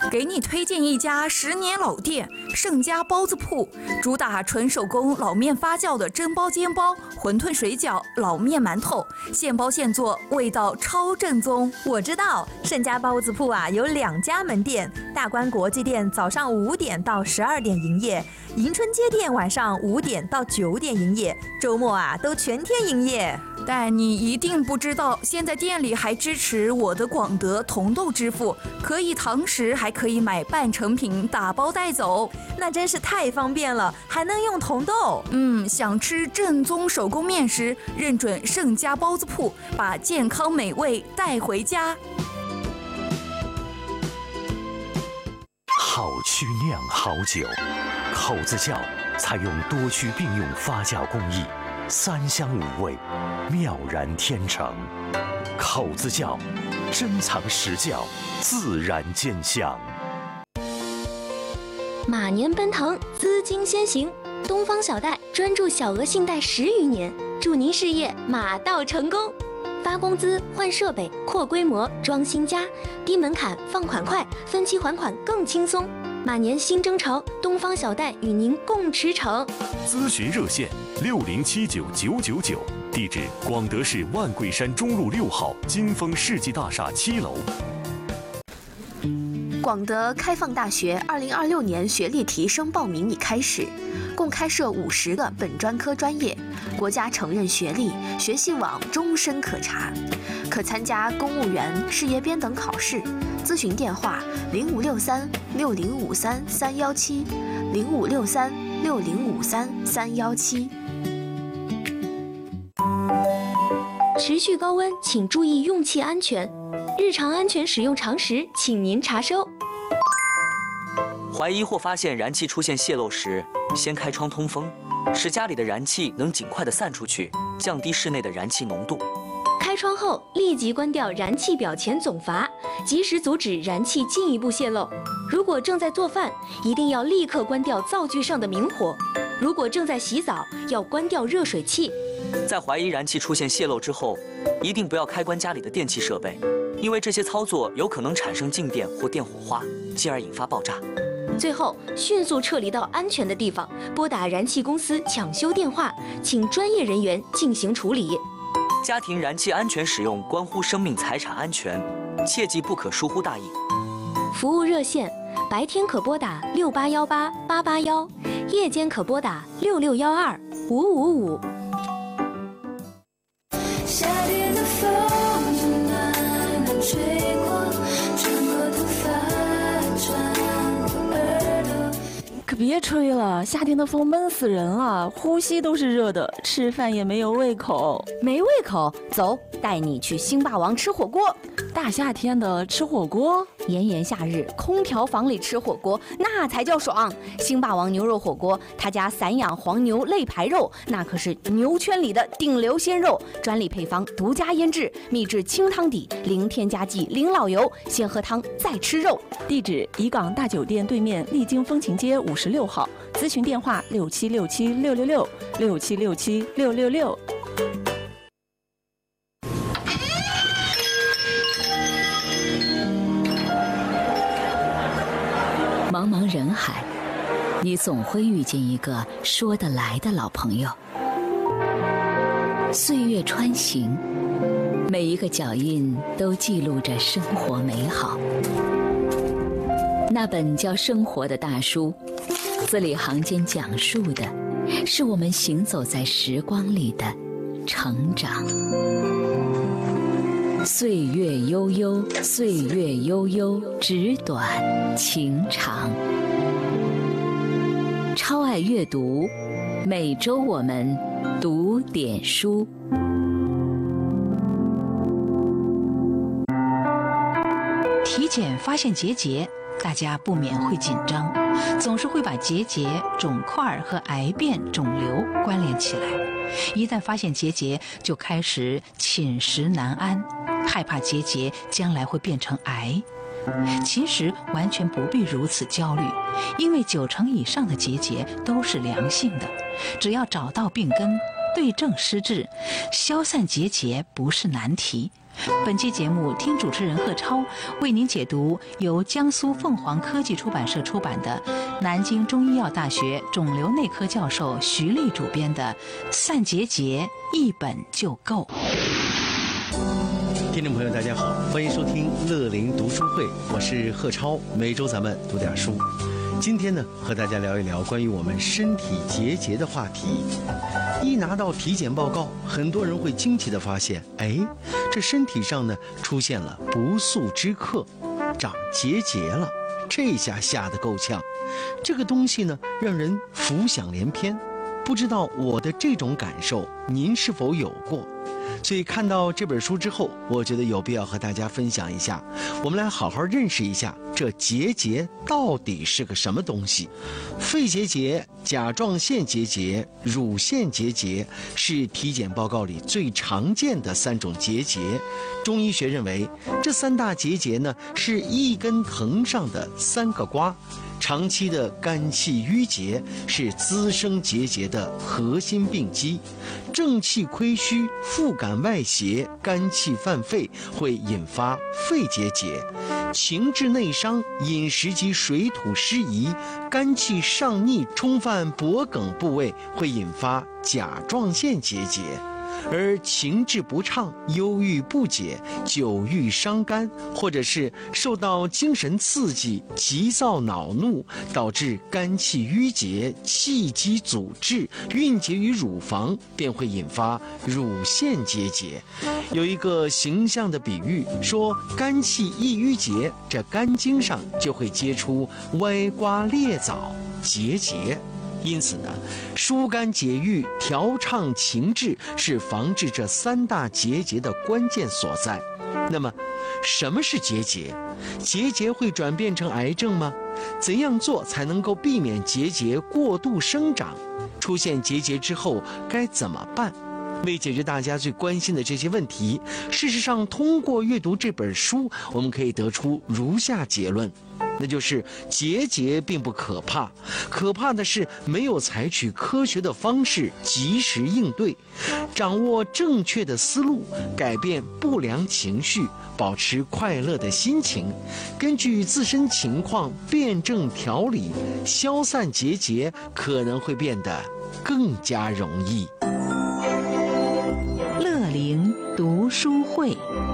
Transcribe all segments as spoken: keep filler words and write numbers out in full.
给你推荐一家十年老店盛家包子铺，主打纯手工老面发酵的蒸包、煎包、馄饨、水饺、老面、馒头，现包现做，味道超正宗。 我知道盛家包子铺啊有两家门店，大观国际店早上五点到十二点营业，迎春街店晚上五点到九点营业，周末啊都全天营业。 但你一定不知道，现在店里还支持我的广德同豆支付，可以堂食，还可以买半成品打包带走， 那真是太方便了，还能用同豆。 嗯，想吃正宗手工面食，认准盛家包子铺，把健康美味带回家。 好曲酿好酒，口子窖采用多区并用发酵工艺，三香五味，妙然天成。口子窖，珍藏实窖，自然见香。 马年奔腾，资金先行。东方小贷专注小额信贷十余年，祝您事业马到成功。发工资、换设备、扩规模、装新家，低门槛，放款快，分期还款更轻松。马年新征程，东方小贷与您共驰骋。 咨询热线六零七九九九九，地址广德市万桂山中路六号金丰世纪大厦七楼。 广德开放大学二零二六年学历提升报名已开始，共开设五十个本专科专业，国家承认学历，学习网终身可查，可参加公务员、事业编等考试。咨询电话零五六三六零五三三幺七，零五六三六零五三三幺七。 持续高温，请注意用气安全。日常安全使用常识，请您查收。 怀疑或发现燃气出现泄漏时，先开窗通风，使家里的燃气能尽快的散出去，降低室内的燃气浓度。 开窗后立即关掉燃气表前总阀，及时阻止燃气进一步泄漏。如果正在做饭，一定要立刻关掉灶具上的明火；如果正在洗澡，要关掉热水器。 在怀疑燃气出现泄漏之后，一定不要开关家里的电器设备，因为这些操作有可能产生静电或电火花，进而引发爆炸。 最后，迅速撤离到安全的地方，拨打燃气公司抢修电话，请专业人员进行处理。 家庭燃气安全使用关乎生命财产安全，切记不可疏忽大意。 服务热线：白天可拨打六八幺八八八幺，夜间可拨打六六幺二五五五。 夏天的风慢慢吹过，穿过头发，穿过耳朵。 可别吹了，夏天的风闷死人了，呼吸都是热的，吃饭也没有胃口。 没胃口，走，带你去星霸王吃火锅。 大夏天的吃火锅， 炎炎夏日，空调房里吃火锅那才叫爽。星霸王牛肉火锅，他家散养黄牛肋排肉，那可是牛圈里的顶流鲜肉，专利配方，独家腌制，秘制清汤底，零添加剂，零老油，先喝汤再吃肉。 地址：怡港大酒店对面丽晶风情街五十六号，咨询电话六七六七六六六六七六七六六六。 茫茫人海，你总会遇见一个说得来的老朋友。岁月穿行，每一个脚印都记录着生活美好。那本叫《生活》的大书，字里行间讲述的是我们行走在时光里的成长。岁月悠悠，岁月悠悠，纸短情长。超爱阅读，每周我们读点书。 体检发现结节，大家不免会紧张，总是会把结节、肿块和癌变、肿瘤关联起来。一旦发现结节，就开始寝食难安，害怕结节将来会变成癌。其实完全不必如此焦虑，因为九成以上的结节都是良性的，只要找到病根，对症施治，消散结节不是难题。 本期节目听主持人贺超为您解读由江苏凤凰科技出版社出版的南京中医药大学肿瘤内科教授徐丽主编的《散结节》，一本就够。 听众朋友大家好，欢迎收听乐龄读书会，我是贺超，每周咱们读点书。今天呢，和大家聊一聊关于我们身体结节的话题。一拿到体检报告，很多人会惊奇地发现，哎，这身体上呢出现了不速之客，长结节了。这下吓得够呛，这个东西呢让人浮想联翩。不知道我的这种感受，您是否有过？所以看到这本书之后，我觉得有必要和大家分享一下，我们来好好认识一下这结节到底是个什么东西。肺结节、甲状腺结节、乳腺结节是体检报告里最常见的三种结节。中医学认为，这三大结节呢是一根藤上的三个瓜。长期的肝气郁结是滋生结节的核心病机，正气亏虚、腹感外邪、肝气犯肺会引发肺结节；情志内伤、饮食及水土失宜、肝气上逆冲犯脖颈部位会引发甲状腺结节。而情志不畅、忧郁不解、久郁伤肝，或者是受到精神刺激、急躁恼怒，导致肝气郁结、气机阻滞，蕴结于乳房，便会引发乳腺结节。有一个形象的比喻说，肝气一郁结，这肝经上就会结出歪瓜裂枣，结节。因此呢，疏肝解郁、调畅情志是防治这三大结节的关键所在。那么，什么是结节？结节会转变成癌症吗？怎样做才能够避免结节过度生长？出现结节之后该怎么办？为解决大家最关心的这些问题，事实上，通过阅读这本书，我们可以得出如下结论。那就是结节并不可怕，可怕的是没有采取科学的方式及时应对。掌握正确的思路，改变不良情绪，保持快乐的心情，根据自身情况辩证调理，消散结节可能会变得更加容易。 乐龄读书会。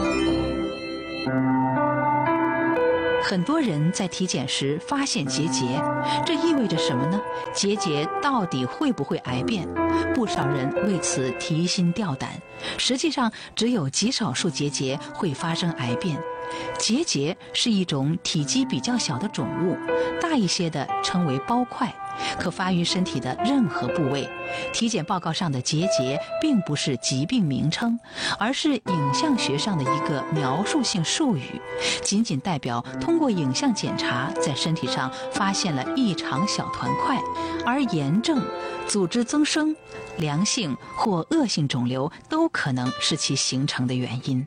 很多人在体检时发现结节，这意味着什么呢？结节到底会不会癌变？不少人为此提心吊胆。实际上，只有极少数结节会发生癌变。结节是一种体积比较小的肿物，大一些的称为包块，可发于身体的任何部位。体检报告上的结节并不是疾病名称，而是影像学上的一个描述性术语，仅仅代表通过影像检查在身体上发现了异常小团块，而炎症、组织增生、良性或恶性肿瘤都可能是其形成的原因。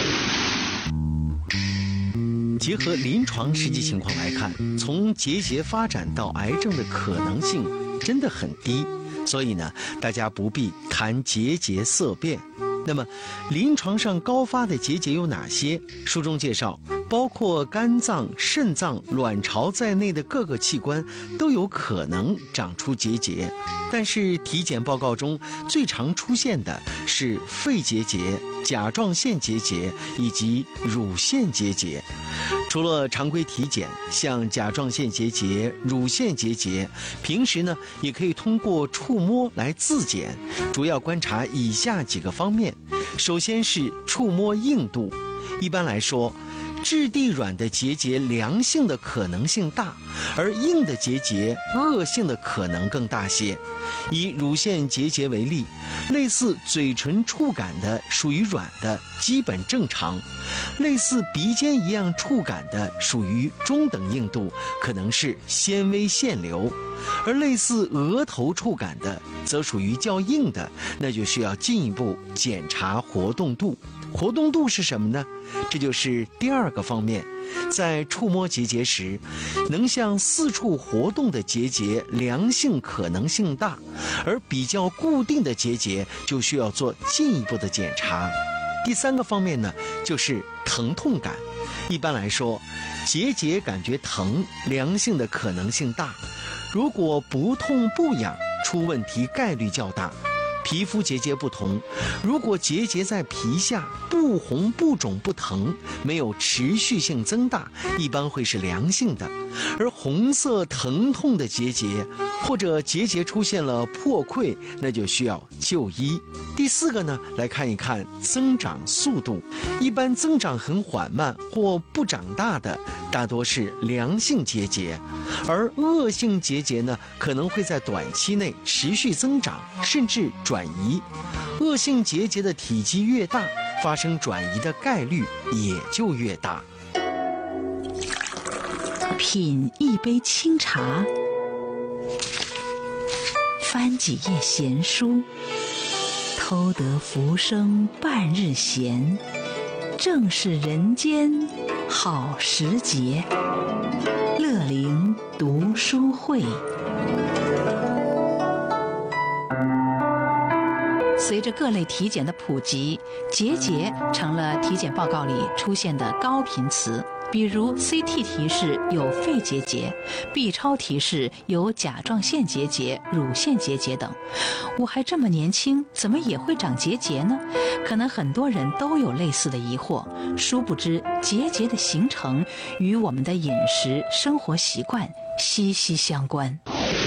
结合临床实际情况来看，从结节发展到癌症的可能性真的很低，所以呢，大家不必谈结节色变。那么，临床上高发的结节有哪些？书中介绍，包括肝脏、肾脏、卵巢在内的各个器官都有可能长出结节，但是体检报告中最常出现的是肺结节、甲状腺结节以及乳腺结节。除了常规体检，像甲状腺结节、乳腺结节，平时呢也可以通过触摸来自检，主要观察以下几个方面。首先是触摸硬度，一般来说，质地软的结节良性的可能性大，而硬的结节恶性的可能更大些。以乳腺结节为例，类似嘴唇触感的属于软的，基本正常；类似鼻尖一样触感的属于中等硬度，可能是纤维腺瘤；而类似额头触感的则属于较硬的，那就需要进一步检查活动度。活动度是什么呢？这就是第二个方面。在触摸结节时，能向四处活动的结节良性可能性大，而比较固定的结节就需要做进一步的检查。 第三个方面呢，就是疼痛感。一般来说，结节感觉疼，良性的可能性大；如果不痛不痒，出问题概率较大。皮肤结节不同，如果结节在皮下，不红不肿不疼，没有持续性增大，一般会是良性的。而红色疼痛的结节，或者结节出现了破溃，那就需要就医。第四个呢，来看一看增长速度。一般增长很缓慢或不长大的，大多是良性结节，而恶性结节呢，可能会在短期内持续增长，甚至转移。恶性结节的体积越大，发生转移的概率也就越大。 品一杯清茶，翻几页闲书，偷得浮生半日闲，正是人间好时节。乐龄读书会。随着各类体检的普及，结节成了体检报告里出现的高频词。比如 C T 提示有肺结节， B 超提示有甲状腺结节、乳腺结节等。我还这么年轻，怎么也会长结节呢？可能很多人都有类似的疑惑。殊不知，结节的形成与我们的饮食、生活习惯息息相关。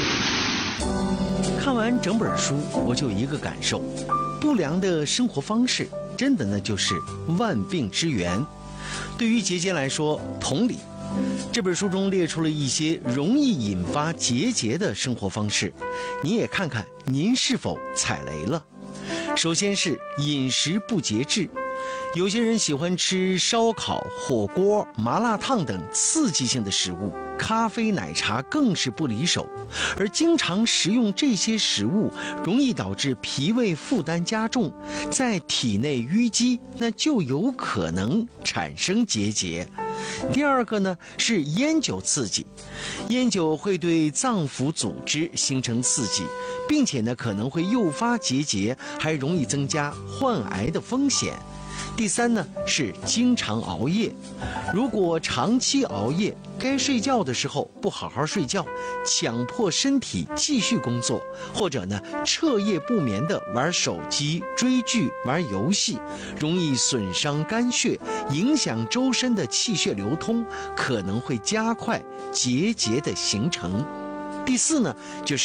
看完整本书，我就一个感受：不良的生活方式，真的呢就是万病之源。对于结节来说，同理，这本书中列出了一些容易引发结节的生活方式，你也看看您是否踩雷了。首先是饮食不节制，有些人喜欢吃烧烤、火锅、麻辣烫等刺激性的食物，咖啡、奶茶更是不离手。而经常食用这些食物，容易导致脾胃负担加重，在体内淤积，那就有可能产生结节。第二个呢是烟酒刺激，烟酒会对脏腑组织形成刺激，并且呢可能会诱发结节，还容易增加患癌的风险。第三呢是经常熬夜，如果长期熬夜，该睡觉的时候不好好睡觉，强迫身体继续工作，或者呢彻夜不眠的玩手机、追剧、玩游戏，容易损伤肝血，影响周身的气血流通，可能会加快结节的形成。第四呢就是